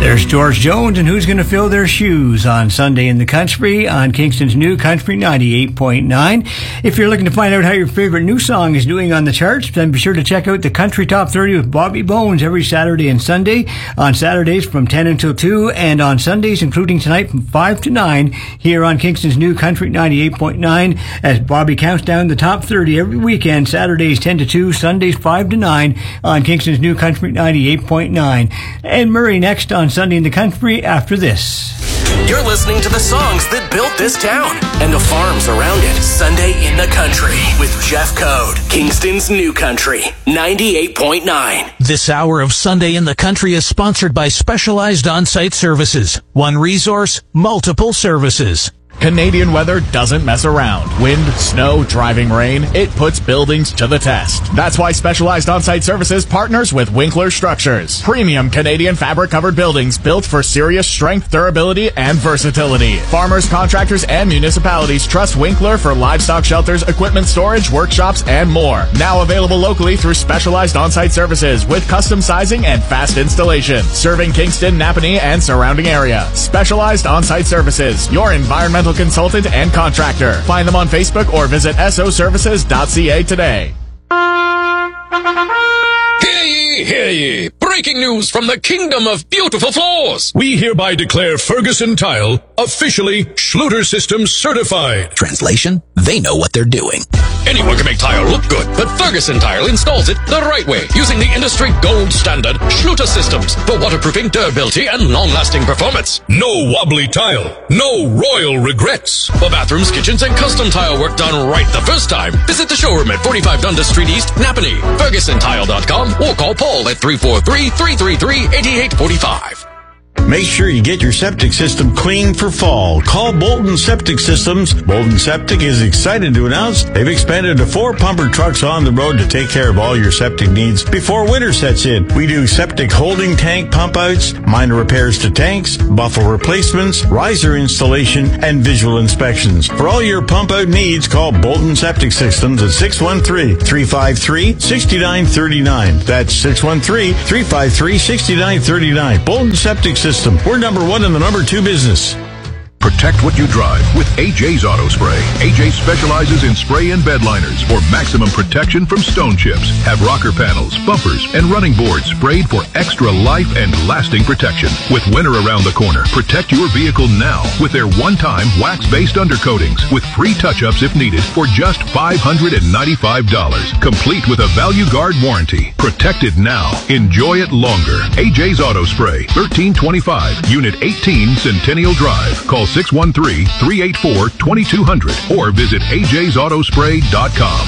There's George Jones and Who's Gonna Fill Their Shoes on Sunday in the Country on Kingston's New Country 98.9. If you're looking to find out how your favorite new song is doing on the charts, then be sure to check out the Country Top 30 with Bobby Bones every Saturday and Sunday. On Saturdays from 10 until 2 and on Sundays, including tonight from 5 to 9 here on Kingston's New Country 98.9 as Bobby counts down the top 30 every weekend, Saturdays 10 to 2, Sundays 5 to 9 on Kingston's New Country 98.9. And Murray next on Sunday in the Country after this. You're listening to the songs that built this town and the farms around it. Sunday in the Country with Jeff Code. Kingston's New Country 98.9. This hour of Sunday in the Country is sponsored by Specialized On-Site Services. One resource, multiple services. Canadian weather doesn't mess around. Wind, snow, driving rain, it puts buildings to the test. That's why Specialized On-Site Services partners with Winkler Structures. Premium Canadian fabric-covered buildings built for serious strength, durability, and versatility. Farmers, contractors, and municipalities trust Winkler for livestock shelters, equipment storage, workshops, and more. Now available locally through Specialized On-Site Services with custom sizing and fast installation. Serving Kingston, Napanee, and surrounding area. Specialized On-Site Services, your environmental consultant and contractor. Find them on Facebook or visit soservices.ca today. Hear ye, hear ye. Breaking news from the Kingdom of Beautiful Floors. We hereby declare Ferguson Tile officially Schluter Systems certified. Translation, they know what they're doing. Anyone can make tile look good, but Ferguson Tile installs it the right way, using the industry gold standard Schluter Systems for waterproofing, durability, and long-lasting performance. No wobbly tile, no royal regrets. For bathrooms, kitchens, and custom tile work done right the first time, visit the showroom at 45 Dundas Street East, Napanee, FergusonTile.com, or call Paul at 343-333-8845. Make sure you get your septic system clean for fall. Call Bolton Septic Systems. Bolton Septic is excited to announce they've expanded to 4 pumper trucks on the road to take care of all your septic needs before winter sets in. We do septic holding tank pump outs, minor repairs to tanks, buffle replacements, riser installation, and visual inspections. For all your pump out needs, call Bolton Septic Systems at 613-353-6939. That's 613-353-6939. Bolton Septic Systems. We're number 1 in the number 2 business. Protect what you drive with AJ's Auto Spray. AJ specializes in spray and bed liners for maximum protection from stone chips. Have rocker panels, bumpers, and running boards sprayed for extra life and lasting protection. With winter around the corner, protect your vehicle now with their one-time wax-based undercoatings with free touch-ups if needed for just $595. Complete with a Value Guard warranty. Protect it now. Enjoy it longer. AJ's Auto Spray, 1325, Unit 18, Centennial Drive. Call 613-384-2200 or visit ajsautospray.com.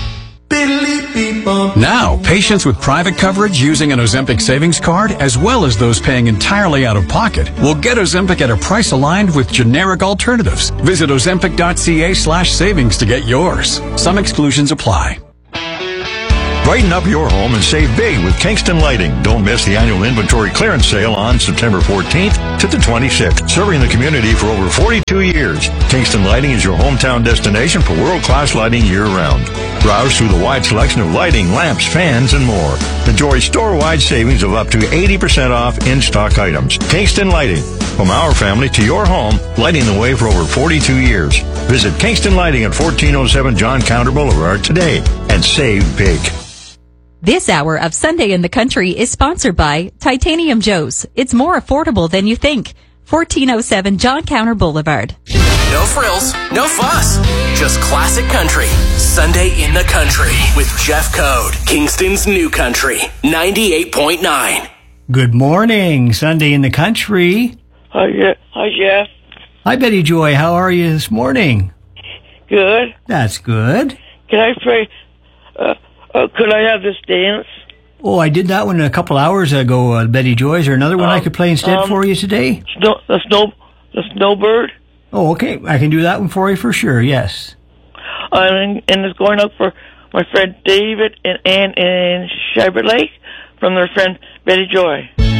Now, patients with private coverage using an Ozempic savings card, as well as those paying entirely out of pocket, will get Ozempic at a price aligned with generic alternatives. Visit ozempic.ca/savings to get yours. Some exclusions apply. Brighten up your home and save big with Kingston Lighting. Don't miss the annual inventory clearance sale on September 14th to the 26th. Serving the community for over 42 years, Kingston Lighting is your hometown destination for world-class lighting year-round. Browse through the wide selection of lighting, lamps, fans, and more. Enjoy store-wide savings of up to 80% off in-stock items. Kingston Lighting. From our family to your home, lighting the way for over 42 years. Visit Kingston Lighting at 1407 John Counter Boulevard today and save big. This hour of Sunday in the Country is sponsored by Titanium Joe's. It's more affordable than you think. 1407 John Counter Boulevard. No frills, no fuss. Just classic country. Sunday in the Country with Jeff Code. Kingston's New Country 98.9. Good morning, Sunday in the Country. Hi, Jeff. Hi, Betty Joy. How are you this morning? Good. That's good. Can I pray? Could I have this dance? Oh, I did that one a couple hours ago, Betty Joy. Is there another one I could play instead for you today? The Snowbird. Oh, okay. I can do that one for you for sure, yes. And it's going up for my friend David and Ann in Shybert Lake from their friend Betty Joy.